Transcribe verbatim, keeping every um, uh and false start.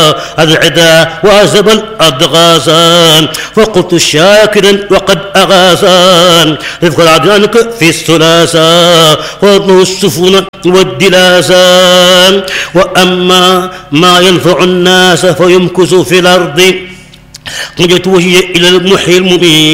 العدا وازب الأضغاثان فقلت شاكرا وقد أغاثان رفق العدنانك في الثلاثة وضع السفن والدلاسان وأما ما ينفع الناس فيمكث في الأرض وجهت وجهي إلى المحيي المبين